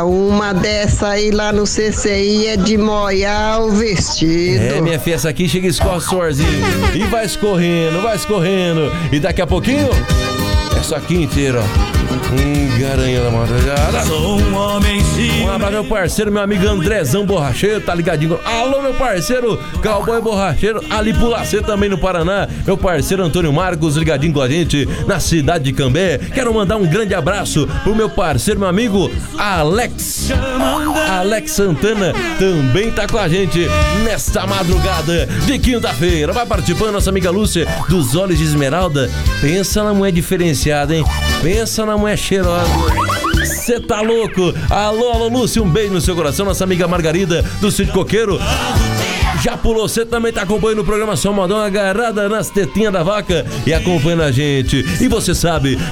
uma dessa aí lá no CCI é de molhar o vestido. É, minha filha, essa aqui chega e escorre o suorzinho. E vai escorrendo, vai escorrendo. E daqui a pouquinho, essa aqui inteira, ó. Garanha da madrugada. Sou um homem sim. Um abraço, meu parceiro, meu amigo Andrezão Borracheiro, tá ligadinho. Alô, meu parceiro, Cowboy Borracheiro, ali pro Lacê também no Paraná. Meu parceiro Antônio Marcos, ligadinho com a gente na cidade de Cambé. Quero mandar um grande abraço pro meu parceiro, meu amigo Alex Santana, também tá com a gente nesta madrugada de quinta-feira. Vai participando nossa amiga Lúcia dos Olhos de Esmeralda. Pensa na mulher diferenciada, hein? Pensa na mulher cheirosa. Cê tá louco? Alô, Lúcia, um beijo no seu coração. Nossa amiga Margarida do Sítio Coqueiro já pulou, você também tá acompanhando o programa Só Modão, agarrada nas tetinhas da vaca e acompanhando a gente. E você sabe